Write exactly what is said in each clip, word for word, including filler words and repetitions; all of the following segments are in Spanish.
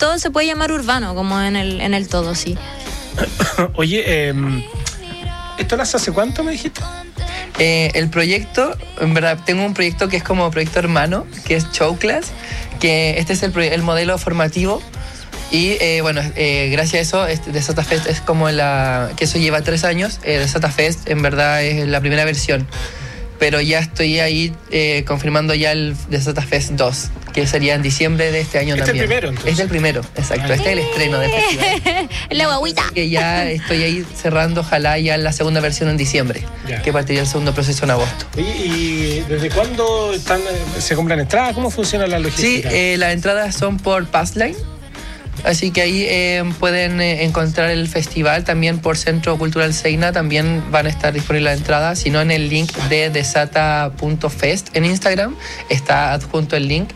todo se puede llamar urbano, como en el, en el todo, sí. Oye, eh, ¿esto nace hace cuánto, me dijiste? Eh, el proyecto, en verdad, tengo un proyecto que es como proyecto hermano, que es Show Class, que este es el, el modelo formativo. Y eh, bueno, eh, gracias a eso, este, Desata Fest es como la... que eso lleva tres años. Eh, Desata Fest en verdad es la primera versión. Pero ya estoy ahí eh, confirmando ya el Desata Fest dos, que sería en diciembre de este año este también. Este es el primero, entonces. Este es el primero, exacto. Ay. Este es el estreno del festival. La guaguita. Que ya estoy ahí cerrando, ojalá ya la segunda versión en diciembre, ya. Que partiría el segundo proceso en agosto. Oye, ¿y desde cuándo están, se compran entradas? ¿Cómo funciona la logística? Sí, eh, las entradas son por Passline. Así que ahí eh, pueden eh, encontrar el festival también por Centro Cultural Seina. También van a estar disponibles las entradas, sino en el link de desata punto fest en Instagram está adjunto el link.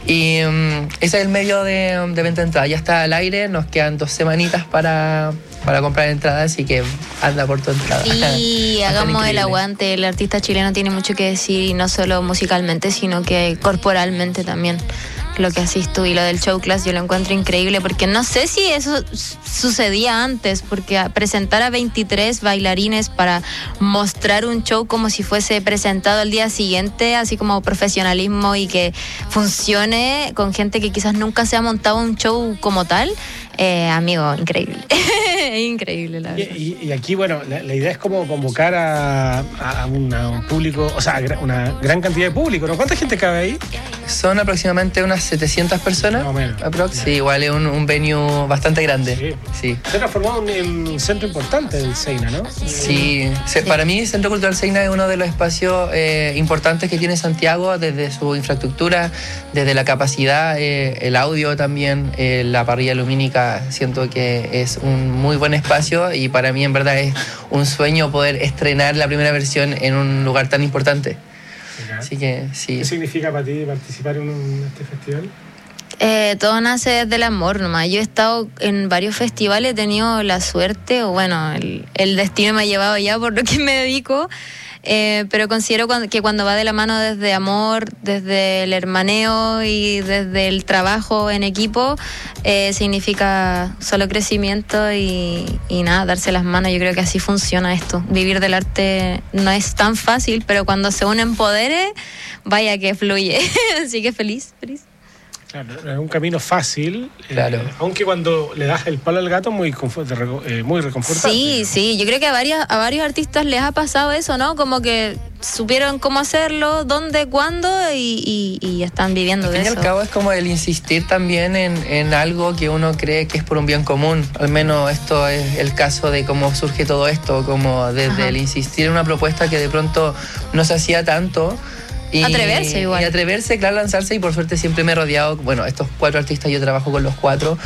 Y um, ese es el medio de, de venta de entradas. Ya está al aire, nos quedan dos semanitas para, para comprar entradas, así que anda por tu entrada. Sí, hagamos el aguante. El artista chileno tiene mucho que decir, y no solo musicalmente, sino que corporalmente también. Lo que haces tú y lo del Show Class yo lo encuentro increíble, porque no sé si eso sucedía antes, porque presentar a veintitrés bailarines para mostrar un show como si fuese presentado al día siguiente, así como profesionalismo y que funcione con gente que quizás nunca se ha montado un show como tal, eh, amigo, increíble. Increíble, la verdad. Y, y aquí, bueno, la, la idea es como convocar a, a, una, a un público, o sea, a una gran cantidad de público, ¿no? ¿Cuánta gente cabe ahí? Son aproximadamente unas setecientas personas. Más o menos. Aprox. Sí, igual es un, un venue bastante grande. Sí. Sí. Se ha transformado en un centro importante del Seina, ¿no? Sí. Se, para mí, Centro Cultural Seina es uno de los espacios eh, importantes que tiene Santiago, desde su infraestructura, desde la capacidad, eh, el audio también, eh, la parrilla lumínica. Siento que es un muy buen espacio y para mí, en verdad, es un sueño poder estrenar la primera versión en un lugar tan importante. Así que sí. ¿Qué significa para ti participar en un, este festival? Eh, todo nace desde el amor nomás. Yo he estado en varios festivales, he tenido la suerte, o bueno, el, el destino me ha llevado ya por lo que me dedico, eh, pero considero que cuando va de la mano desde amor, desde el hermaneo y desde el trabajo en equipo, eh, significa solo crecimiento y, y nada, darse las manos. Yo creo que así funciona esto. Vivir del arte no es tan fácil, pero cuando se unen poderes, vaya que fluye. Así que feliz, feliz. Claro, es un camino fácil, claro. eh, aunque cuando le das el palo al gato muy confort, eh, muy reconfortante. Sí, sí, yo creo que a varios, a varios artistas les ha pasado eso, ¿no? Como que supieron cómo hacerlo, dónde, cuándo y, y, y están viviendo al de fin eso. Y al cabo es como el insistir también en, en algo que uno cree que es por un bien común. Al menos esto es el caso de cómo surge todo esto, como desde Ajá. el insistir en una propuesta que de pronto no se hacía tanto. Y, atreverse igual. Y atreverse, claro, lanzarse, y por suerte siempre me he rodeado, bueno, estos cuatro artistas, yo trabajo con los cuatro,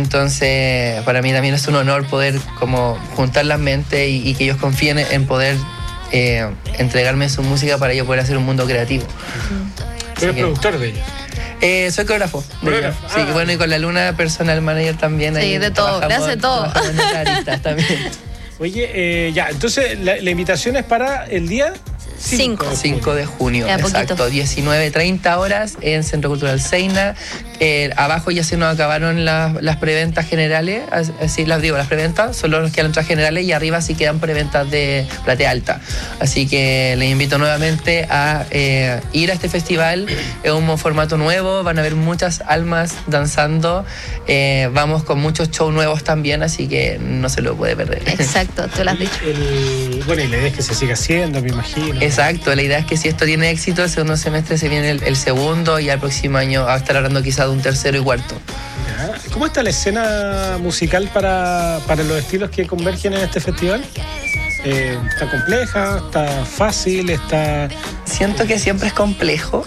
entonces para mí también es un honor poder como juntar las mentes y, y que ellos confíen en poder eh, entregarme su música para yo poder hacer un mundo creativo. ¿Tú eres productor de ellos? Eh, soy coreógrafo. ¿Coreógrafo? Sí, Ah. bueno, y con la Luna personal manager también. Sí, ahí de todo, le hace todo. Aristas también. Oye, eh, ya, entonces la, la invitación es para el día cinco cinco de junio, ya, exacto, poquito. diecinueve treinta horas en Centro Cultural Seina. Eh, abajo ya se nos acabaron las, las preventas generales, así las digo, las preventas, solo nos quedan entradas generales y arriba sí quedan preventas de platea alta. Así que les invito nuevamente a eh, ir a este festival. Es un formato nuevo, van a haber muchas almas danzando, eh, vamos con muchos shows nuevos también, así que no se lo puede perder. Exacto, tú lo has dicho. El, bueno, y la idea es que se siga haciendo, me imagino. Exacto, la idea es que si esto tiene éxito, el segundo semestre se viene el, el segundo y al próximo año va a estar hablando quizás de un tercero y cuarto. Ya. ¿Cómo está la escena musical para, para los estilos que convergen en este festival? Eh, ¿Está compleja? ¿Está fácil? ¿Está...? Siento que siempre es complejo.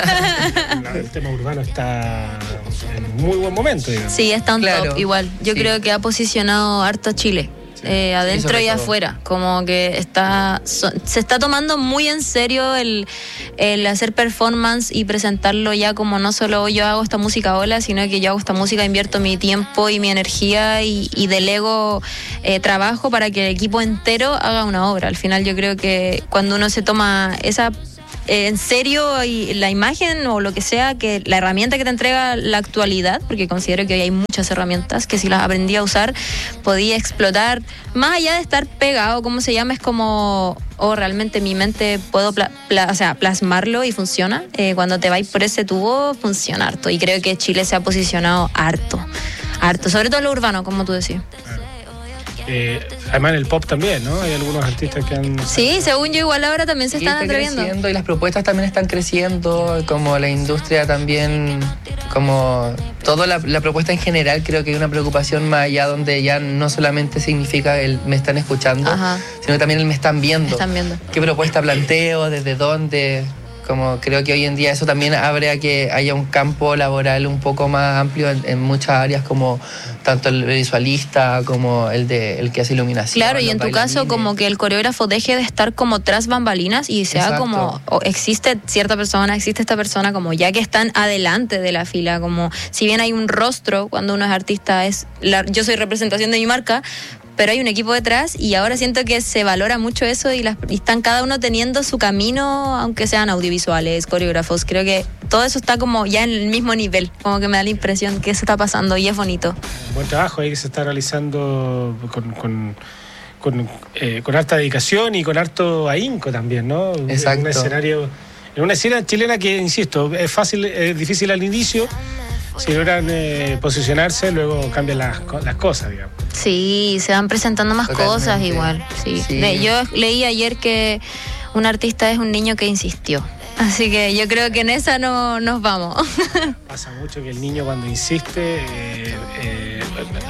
El tema urbano está en un muy buen momento, digamos. Sí, está un Claro, top igual. Yo sí. creo que ha posicionado harto a Chile. Eh, adentro sí, y todo. afuera, como que está so, se está tomando muy en serio el, el hacer performance y presentarlo ya como no solo yo hago esta música hola, sino que yo hago esta música, invierto mi tiempo y mi energía y, y delego eh, trabajo para que el equipo entero haga una obra. Al final yo creo que cuando uno se toma esa eh, en serio y la imagen o lo que sea, que la herramienta que te entrega la actualidad, porque considero que hoy hay muchas herramientas que si las aprendí a usar podía explotar, más allá de estar pegado, como se llama, es como, o oh, realmente mi mente puedo pla, pla, o sea, plasmarlo y funciona. Eh, cuando te vais por ese tubo, funciona harto. Y creo que Chile se ha posicionado harto, harto, sobre todo en lo urbano, como tú decías. Eh, además en el pop también, ¿no? Hay algunos artistas que han... Sí, según yo igual ahora también se están está atreviendo. Creciendo, y las propuestas también están creciendo, como la industria también, como toda la, la propuesta en general, creo que hay una preocupación más allá donde ya no solamente significa el me están escuchando, Ajá. sino también el me están viendo. Me están viendo. ¿Qué propuesta planteo? ¿Desde dónde? Como creo que hoy en día eso también abre a que haya un campo laboral un poco más amplio en, en muchas áreas, como tanto el visualista como el de el que hace iluminación. Claro, y en tu caso como que el coreógrafo deje de estar como tras bambalinas y sea Exacto. como o existe cierta persona, existe esta persona, como ya que están adelante de la fila, como si bien hay un rostro cuando uno es artista, es la, yo soy representación de mi marca, pero hay un equipo detrás y ahora siento que se valora mucho eso y, las, y están cada uno teniendo su camino, aunque sean audiovisuales, coreógrafos. Creo que todo eso está como ya en el mismo nivel, como que me da la impresión que eso está pasando y es bonito. Buen trabajo ahí que se está realizando con, con, con, eh, con harta dedicación y con harto ahínco también, ¿no? Exacto. En un escenario, en una escena chilena que, insisto, es fácil, es difícil al inicio. Si logran eh, posicionarse, luego cambian las, las cosas, digamos. Sí, se van presentando más Totalmente. Cosas igual. Sí. Sí. De, yo leí ayer que un artista es un niño que insistió. Así que yo creo que en esa no nos vamos. Pasa mucho que el niño cuando insiste, eh, eh,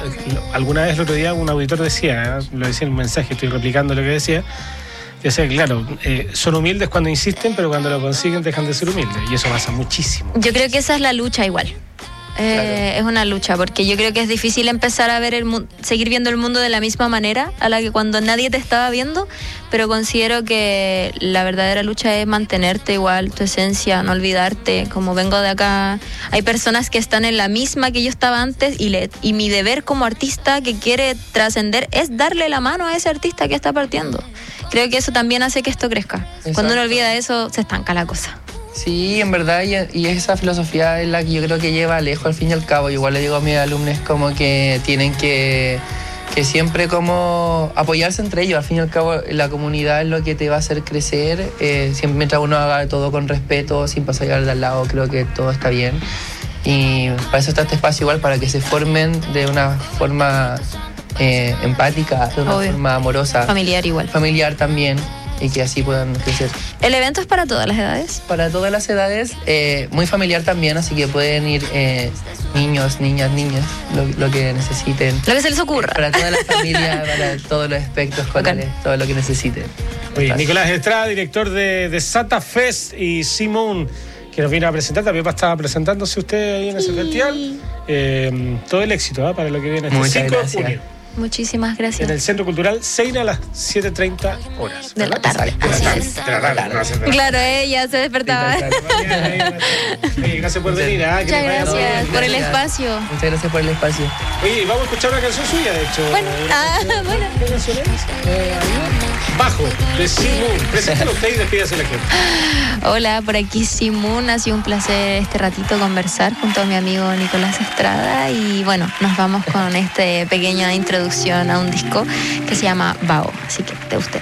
alguna vez el otro día un auditor decía, ¿eh? Lo decía en un mensaje, estoy replicando lo que decía, decía, claro, eh, son humildes cuando insisten, pero cuando lo consiguen dejan de ser humildes. Y eso pasa muchísimo. Yo creo que esa es la lucha igual. Eh, claro. Es una lucha, porque yo creo que es difícil empezar a ver el mu- seguir viendo el mundo de la misma manera a la que cuando nadie te estaba viendo, pero considero que la verdadera lucha es mantenerte igual, tu esencia, no olvidarte. Como vengo de acá, hay personas que están en la misma que yo estaba antes y, le, y mi deber como artista que quiere trascender es darle la mano a ese artista que está partiendo. Creo que eso también hace que esto crezca. Exacto. Cuando uno olvida eso, se estanca la cosa. Sí, en verdad, y, y esa filosofía es la que yo creo que lleva lejos al fin y al cabo. Igual le digo a mis alumnos como que tienen que, que siempre como apoyarse entre ellos. Al fin y al cabo, la comunidad es lo que te va a hacer crecer. Eh, siempre mientras uno haga todo con respeto, sin pasar al de al lado, creo que todo está bien. Y para eso está este espacio igual, para que se formen de una forma eh, empática, de una Obvio. forma amorosa. Familiar igual. Familiar también. Y que así puedan crecer. ¿El evento es para todas las edades? Para todas las edades, eh, muy familiar también, así que pueden ir eh, niños, niñas, niñas, lo, lo que necesiten. Lo que se les ocurra. Para toda la familia, para todos los espectros escolares, okay. todo lo que necesiten. Oye, Nicolás Estrada, director de, de Sata Fest, y Simón, que nos vino a presentar, también va a estar presentándose usted ahí en ese sí. festival. Eh, todo el éxito, ¿eh? Para lo que viene este cinco de junio. Muchísimas gracias. En el Centro Cultural Seina a las siete y treinta horas. De la tarde. De la tarde. De la tarde. No, no, claro, ella se despertaba. Oye, gracias por venir. ¿eh? Muchas gracias por el espacio. Muchas gracias por el espacio. Oye, vamos a escuchar una canción suya, de hecho. Bueno, ah, bueno. ¿Qué canción es? Eh, Bajo, de Simón. Preséntalo usted y despídase la gente. Hola, por aquí Simón. Ha sido un placer este ratito conversar junto a mi amigo Nicolás Estrada. Y bueno, nos vamos con esta pequeña introducción a un disco que se llama Bao. Así que te guste.